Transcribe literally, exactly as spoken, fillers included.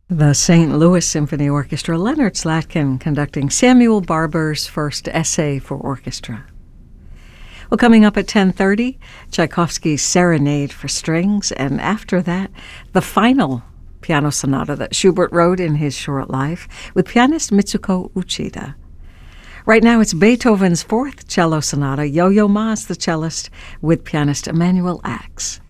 The Saint Louis Symphony Orchestra, Leonard Slatkin conducting Samuel Barber's first essay for orchestra. Well, coming up at ten thirty, Tchaikovsky's Serenade for Strings, and after that, the final piano sonata that Schubert wrote in his short life with pianist Mitsuko Uchida. Right now, it's Beethoven's fourth cello sonata, Yo-Yo Ma's the cellist, with pianist Emanuel Ax.